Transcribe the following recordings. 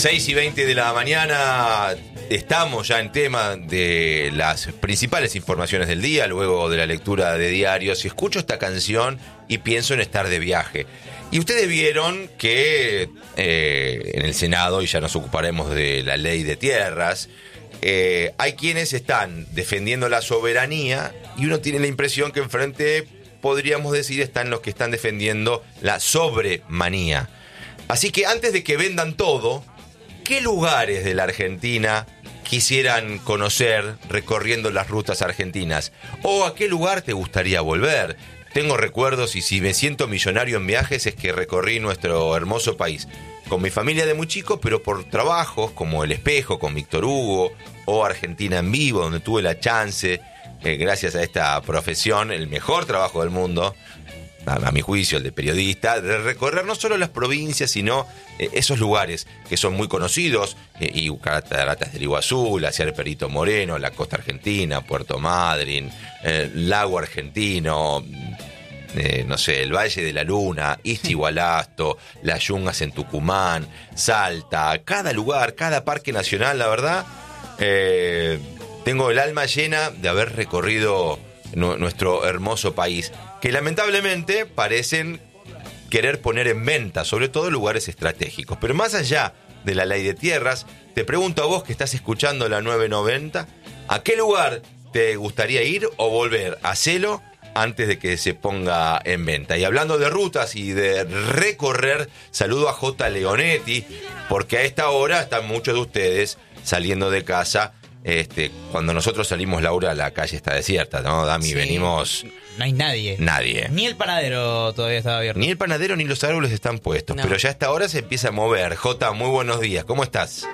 6:20 de la mañana, estamos ya en tema de las principales informaciones del día, luego de la lectura de diarios, y escucho esta canción y pienso en estar de viaje. Y ustedes vieron que en el Senado, y ya nos ocuparemos de la ley de tierras, hay quienes están defendiendo la soberanía y uno tiene la impresión que enfrente, podríamos decir, están los que están defendiendo la sobremanía. Así que antes de que vendan todo, ¿qué lugares de la Argentina quisieran conocer recorriendo las rutas argentinas? ¿O a qué lugar te gustaría volver? Tengo recuerdos, y si me siento millonario en viajes es que recorrí nuestro hermoso país con mi familia de muy chico, pero por trabajos como El Espejo con Víctor Hugo o Argentina en Vivo, donde tuve la chance, gracias a esta profesión, el mejor trabajo del mundo, a mi juicio, el de periodista, de recorrer no solo las provincias, sino esos lugares que son muy conocidos, y Cataratas del Iguazú, la Sierra Perito Moreno, la costa argentina, Puerto Madryn, Lago Argentino, no sé, el Valle de la Luna, Ixtigualasto, las Yungas en Tucumán, Salta, cada lugar, cada parque nacional, la verdad, tengo el alma llena de haber recorrido nuestro hermoso país, que lamentablemente parecen querer poner en venta, sobre todo lugares estratégicos. Pero más allá de la ley de tierras, te pregunto a vos que estás escuchando la 990, ¿a qué lugar te gustaría ir o volver? Hacelo antes de que se ponga en venta. Y hablando de rutas y de recorrer, saludo a J. Leonetti, porque a esta hora están muchos de ustedes saliendo de casa. Cuando nosotros salimos, Laura, la calle está desierta, ¿no, Dami? Sí, venimos... No hay nadie. Nadie. Ni el panadero todavía estaba abierto. Ni el panadero ni los árboles están puestos, no. Pero ya a esta hora se empieza a mover. Jota, muy buenos días, ¿cómo estás?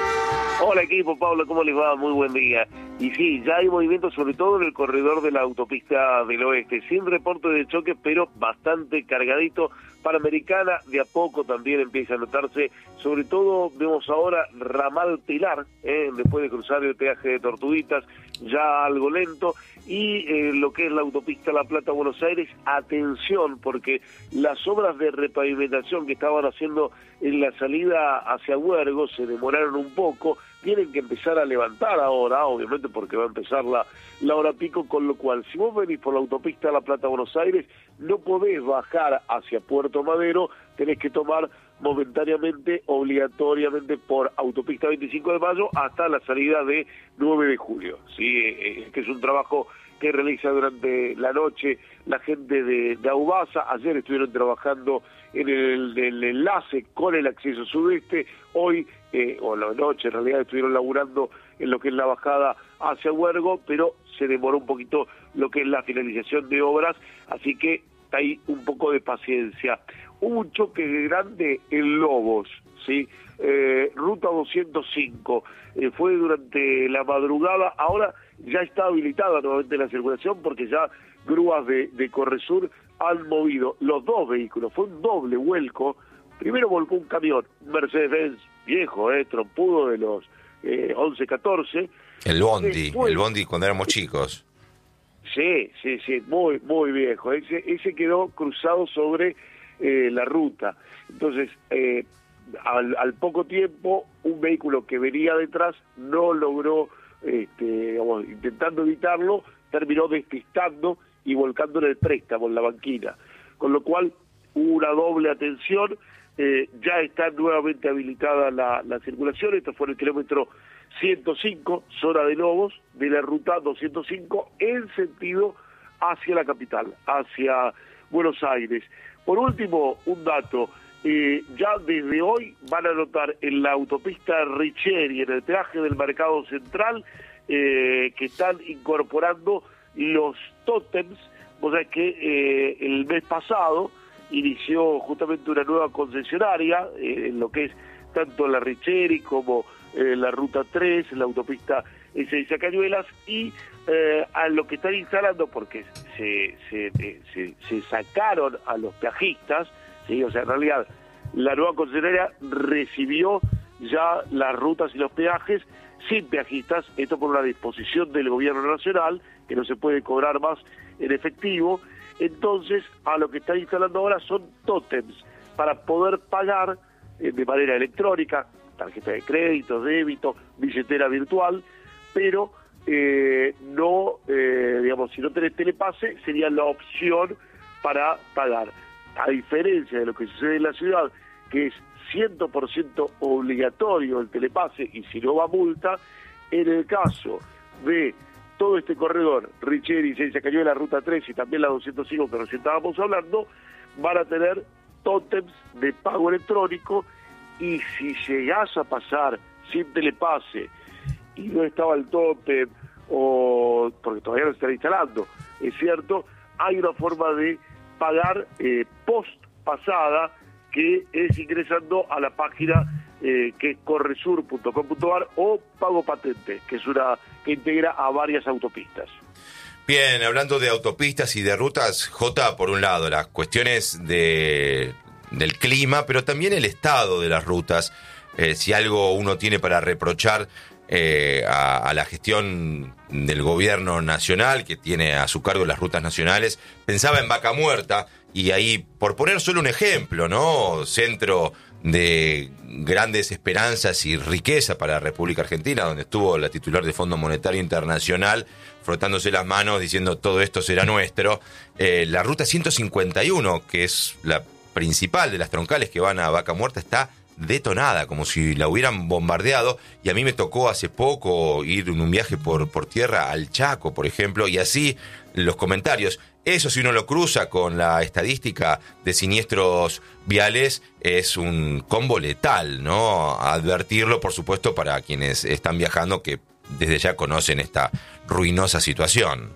Hola equipo, Pablo, ¿cómo les va? Muy buen día. Y sí, ya hay movimiento sobre todo en el corredor de la autopista del oeste, sin reporte de choque, pero bastante cargadito. Panamericana de a poco también empieza a notarse, sobre todo vemos ahora Ramal Pilar, después de cruzar el peaje de Tortuguitas, ya algo lento, y lo que es la autopista La Plata-Buenos Aires, atención, porque las obras de repavimentación que estaban haciendo en la salida hacia Huergo se demoraron un poco, tienen que empezar a levantar ahora, obviamente porque va a empezar la hora pico, con lo cual si vos venís por la autopista La Plata-Buenos Aires, no podés bajar hacia Puerto Madero, tenés que tomar momentáneamente, obligatoriamente, por autopista 25 de mayo hasta la salida de 9 de julio. ¿Sí? Que es un trabajo que realiza durante la noche la gente de Aubasa. Ayer estuvieron trabajando en el enlace con el acceso sudeste, hoy, o la noche en realidad, estuvieron laburando en lo que es la bajada hacia Huergo, pero se demoró un poquito lo que es la finalización de obras, así que hay un poco de paciencia. Hubo un choque grande en Lobos, ¿sí? Ruta 205, fue durante la madrugada, ahora ya está habilitada nuevamente la circulación porque ya grúas de Corresur han movido los dos vehículos, fue un doble vuelco. Primero volcó un camión, un Mercedes-Benz viejo, trompudo de los 11-14. El Bondi cuando éramos chicos. Sí, muy, muy viejo. Ese quedó cruzado sobre la ruta. Entonces, al poco tiempo, un vehículo que venía detrás no logró, intentando evitarlo, terminó despistando y volcando en el préstamo, en la banquina. Con lo cual, hubo una doble atención. Ya está nuevamente habilitada la circulación. Esto fue en el kilómetro 105, zona de Lobos, de la ruta 205, en sentido hacia la capital, hacia Buenos Aires. Por último, un dato, ya desde hoy van a notar en la autopista Richeri, en el peaje del Mercado Central, que están incorporando los tótems. O sea que el mes pasado inició justamente una nueva concesionaria, en lo que es tanto la Richeri como la Ruta 3, la autopista S6 Cañuelas, y a lo que están instalando, porque se sacaron a los peajistas, ¿sí? O sea, en realidad la nueva concesionaria recibió ya las rutas y los peajes sin peajistas, esto por una disposición del gobierno nacional, que no se puede cobrar más en efectivo. Entonces, a lo que están instalando ahora son tótems para poder pagar de manera electrónica, tarjeta de crédito, débito, billetera virtual, pero no, digamos, si no tenés Telepase, sería la opción para pagar. A diferencia de lo que sucede en la ciudad, que es 100% obligatorio el Telepase, y si no va multa, en el caso de todo este corredor, Richeri, Licencia Cañuelas, la Ruta 3 y también la 205 que recién estábamos hablando, van a tener tótems de pago electrónico, y si llegás a pasar sin Telepase y no estaba el tótem, o porque todavía no se está instalando, es cierto, hay una forma de pagar post pasada, que es ingresando a la página que es corresur.com.ar, o Pago Patente, que es una que integra a varias autopistas. Bien, hablando de autopistas y de rutas, Jota, por un lado, las cuestiones del clima, pero también el estado de las rutas. Si algo uno tiene para reprochar a la gestión del gobierno nacional, que tiene a su cargo las rutas nacionales, pensaba en Vaca Muerta, y ahí, por poner solo un ejemplo, ¿no? Centro de grandes esperanzas y riqueza para la República Argentina, donde estuvo la titular del Fondo Monetario Internacional frotándose las manos diciendo todo esto será nuestro. La ruta 151, que es la principal de las troncales que van a Vaca Muerta, está detonada, como si la hubieran bombardeado, y a mí me tocó hace poco ir en un viaje por tierra al Chaco, por ejemplo, y así los comentarios. Eso, si uno lo cruza con la estadística de siniestros viales, es un combo letal, ¿no? Advertirlo, por supuesto, para quienes están viajando, que desde ya conocen esta ruinosa situación.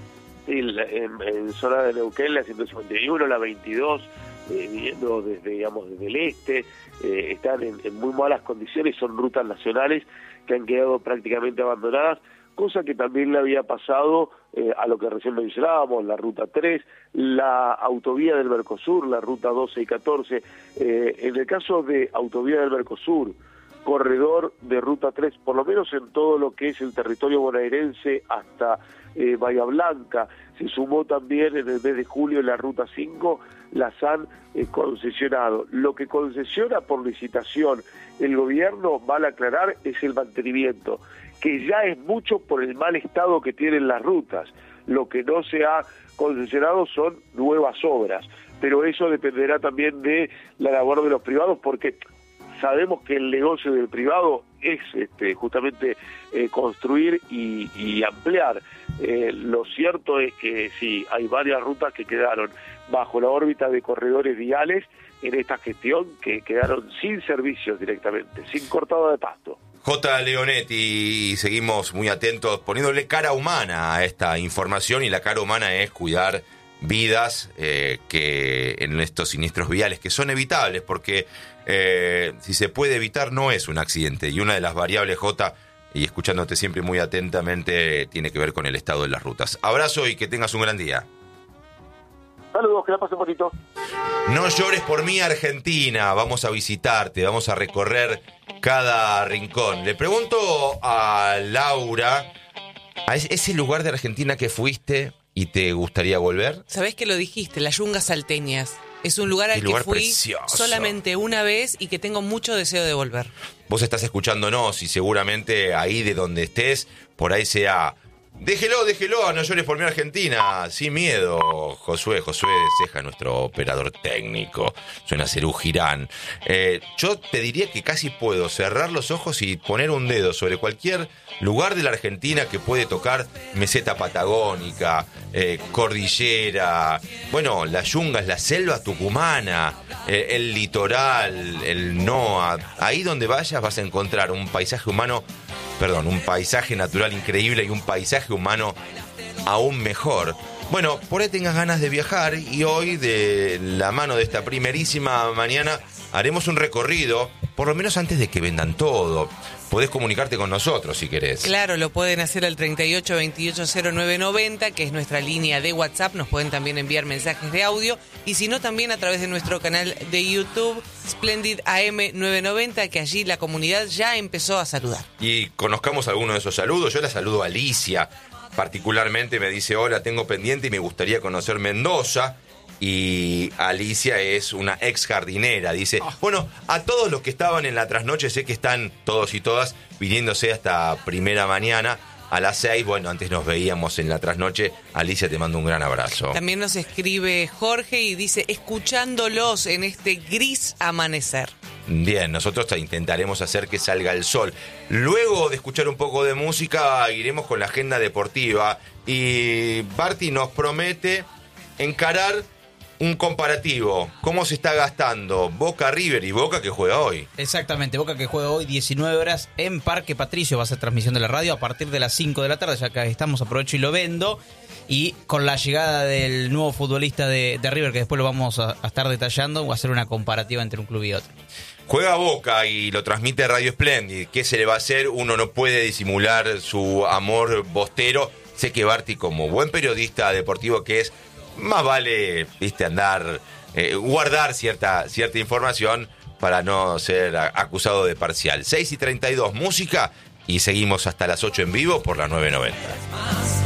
Sí, en zona de Neuquén, la 151, la 22, viniendo desde, digamos, desde el este, están en muy malas condiciones, son rutas nacionales que han quedado prácticamente abandonadas, cosa que también le había pasado a lo que recién mencionábamos, la Ruta 3, la autovía del Mercosur, la Ruta 12 y 14. En el caso de autovía del Mercosur, corredor de Ruta 3, por lo menos en todo lo que es el territorio bonaerense hasta Bahía Blanca, se sumó también en el mes de julio la Ruta 5, las han concesionado. Lo que concesiona por licitación el gobierno, vale aclarar, es el mantenimiento, que ya es mucho por el mal estado que tienen las rutas. Lo que no se ha concesionado son nuevas obras, pero eso dependerá también de la labor de los privados, porque sabemos que el negocio del privado es justamente construir y ampliar. Lo cierto es que sí, hay varias rutas que quedaron bajo la órbita de corredores viales en esta gestión, que quedaron sin servicios directamente, sin cortada de pasto. J. Leonetti, seguimos muy atentos, poniéndole cara humana a esta información, y la cara humana es cuidar vidas que en estos siniestros viales, que son evitables, porque si se puede evitar no es un accidente, y una de las variables, J., y escuchándote siempre muy atentamente, tiene que ver con el estado de las rutas. Abrazo y que tengas un gran día. Saludos, que la pasen bonito. No llores por mí, Argentina. Vamos a visitarte, vamos a recorrer cada rincón. Le pregunto a Laura, ¿a ese lugar de Argentina que fuiste y te gustaría volver? ¿Sabés que lo dijiste? Las Yungas Salteñas. Es un lugar al que fui precioso, solamente una vez, y que tengo mucho deseo de volver. Vos estás escuchándonos y seguramente ahí de donde estés, por ahí sea... Déjelo, no llores por mi Argentina, sin miedo. Josué Ceja, nuestro operador técnico, suena Cerú Girán. Yo te diría que casi puedo cerrar los ojos y poner un dedo sobre cualquier lugar de la Argentina que puede tocar meseta patagónica, cordillera, bueno, las yungas, la selva tucumana, el litoral, el NOA. Ahí donde vayas vas a encontrar un paisaje natural increíble y un paisaje humano aún mejor. Bueno, por ahí tengas ganas de viajar, y hoy, de la mano de esta primerísima mañana, haremos un recorrido, por lo menos antes de que vendan todo. Podés comunicarte con nosotros si querés. Claro, lo pueden hacer al 38 28 0990, que es nuestra línea de WhatsApp. Nos pueden también enviar mensajes de audio, y si no, también a través de nuestro canal de YouTube, Splendid AM 990, que allí la comunidad ya empezó a saludar. Y conozcamos algunos de esos saludos. Yo la saludo a Alicia, particularmente me dice: hola, tengo pendiente y me gustaría conocer Mendoza. y Alicia es una ex jardinera. Dice, bueno, a todos los que estaban en la trasnoche, sé que están todos y todas viniéndose hasta primera mañana. A las 6, bueno, antes nos veíamos en la trasnoche. Alicia, te mando un gran abrazo. También nos escribe Jorge y dice, escuchándolos en este gris amanecer. Bien, nosotros intentaremos hacer que salga el sol. Luego de escuchar un poco de música, iremos con la agenda deportiva. Y Barty nos promete encarar un comparativo. ¿Cómo se está gastando Boca River y Boca que juega hoy? Exactamente, Boca que juega hoy 19 horas en Parque Patricio. Va a ser transmisión de la radio a partir de las 5 de la tarde. Ya que estamos, aprovecho y lo vendo. Y con la llegada del nuevo futbolista de River, que después lo vamos a estar detallando, va a ser una comparativa entre un club y otro. Juega Boca y lo transmite Radio Splendid. ¿Qué se le va a hacer? Uno no puede disimular su amor bostero. Sé que Barty, como buen periodista deportivo que es, más vale, guardar cierta información para no ser acusado de parcial. 6:32, música, y seguimos hasta las 8 en vivo por la 990.